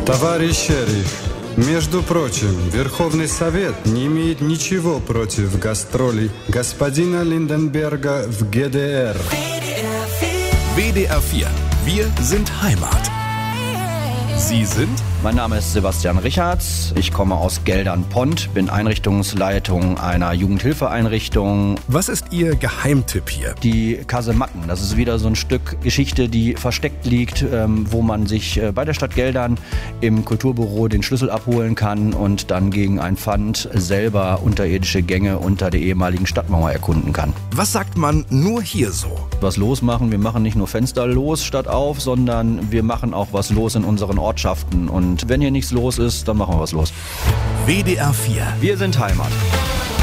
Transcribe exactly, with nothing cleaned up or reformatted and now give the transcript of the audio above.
Товарищ шериф, между прочим, Верховный Совет не имеет ничего против гастролей господина Lindenberger в G D R. W D R vier. Wir sind Heimat. Sie sind? Mein Name ist Sebastian Richards. Ich komme aus Geldern-Pont, bin Einrichtungsleitung einer Jugendhilfeeinrichtung. Was ist Ihr Geheimtipp hier? Die Kasematten, das ist wieder so ein Stück Geschichte, die versteckt liegt, ähm, wo man sich äh, bei der Stadt Geldern im Kulturbüro den Schlüssel abholen kann und dann gegen ein Pfand selber unterirdische Gänge unter der ehemaligen Stadtmauer erkunden kann. Was sagt man nur hier so? Was losmachen, wir machen nicht nur Fenster los statt auf, sondern wir machen auch was los in unseren Ortschaften. Und wenn hier nichts los ist, dann machen wir was los. W D R vier. Wir sind Heimat.